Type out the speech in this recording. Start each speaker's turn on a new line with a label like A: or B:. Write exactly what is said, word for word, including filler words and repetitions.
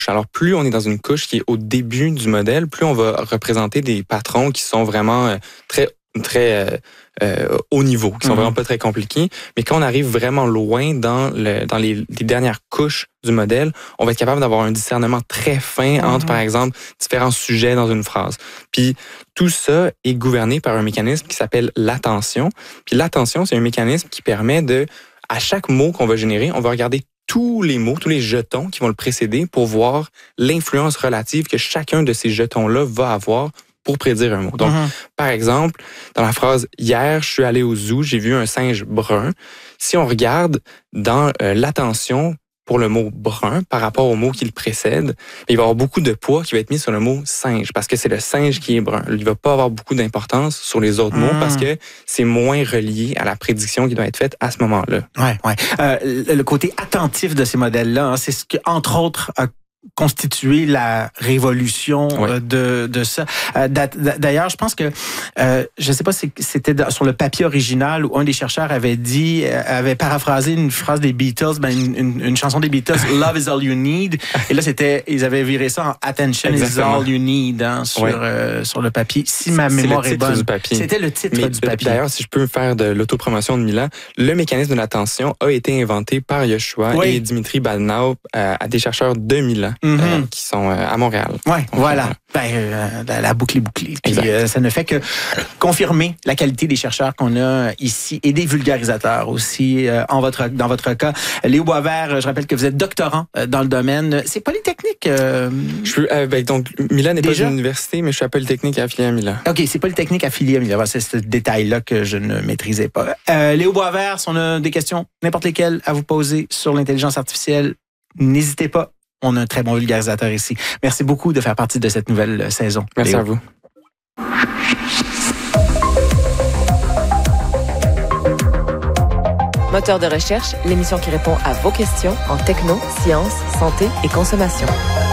A: Alors, plus on est dans une couche qui est au début du modèle, plus on va représenter des patrons qui sont vraiment euh, très très euh, euh, haut niveau, qui sont mm-hmm. vraiment pas très compliqués. Mais quand on arrive vraiment loin dans le dans les, les dernières couches du modèle, on va être capable d'avoir un discernement très fin mm-hmm. entre, par exemple, différents sujets dans une phrase. Puis tout ça est gouverné par un mécanisme qui s'appelle l'attention. Puis l'attention, c'est un mécanisme qui permet de, à chaque mot qu'on va générer, on va regarder tous les mots, tous les jetons qui vont le précéder pour voir l'influence relative que chacun de ces jetons-là va avoir pour prédire un mot. Donc, mm-hmm. par exemple, dans la phrase « Hier, je suis allé au zoo, j'ai vu un singe brun », si on regarde dans euh, l'attention pour le mot « brun » par rapport au mot qui le précède, il va y avoir beaucoup de poids qui va être mis sur le mot « singe » parce que c'est le singe qui est brun. Il ne va pas avoir beaucoup d'importance sur les autres mm. mots parce que c'est moins relié à la prédiction qui doit être faite à ce moment-là.
B: Ouais, ouais. Euh, le côté attentif de ces modèles-là, hein, c'est ce qui, entre autres, a constituer la révolution oui. de de ça. D'ailleurs, je pense que euh, je sais pas si c'était sur le papier original où un des chercheurs avait dit, avait paraphrasé une phrase des Beatles, ben une, une, une chanson des Beatles, Love is all you need. Et là, c'était, ils avaient viré ça en Attention Exactement. is all you need hein, sur oui. euh, sur le papier. Si ma mémoire est, est bonne, c'était le titre Mais, du papier.
A: D'ailleurs, si je peux faire de l'autopromotion de Mila, le mécanisme de l'attention a été inventé par Yoshua oui. et Dimitri Badnau, euh, à des chercheurs de Milan. Mm-hmm. Euh, qui sont euh, à Montréal.
B: Oui, voilà. Ben, euh, la boucle est bouclée. Puis euh, ça ne fait que confirmer la qualité des chercheurs qu'on a ici et des vulgarisateurs aussi euh, en votre, dans votre cas. Léo Boisvert, je rappelle que vous êtes doctorant euh, dans le domaine. C'est Polytechnique? Euh...
A: Je suis, euh, ben, donc, Milan n'est Déjà? pas une université, mais je suis à Polytechnique affilié à Milan.
B: OK, c'est Polytechnique affilié à Milan. C'est ce détail-là que je ne maîtrisais pas. Euh, Léo Boisvert, si on a des questions, n'importe lesquelles, à vous poser sur l'intelligence artificielle, n'hésitez pas. On a un très bon vulgarisateur ici. Merci beaucoup de faire partie de cette nouvelle saison.
A: Merci
B: Léo.
A: à vous.
C: Moteur de recherche, l'émission qui répond à vos questions en techno, sciences, santé et consommation.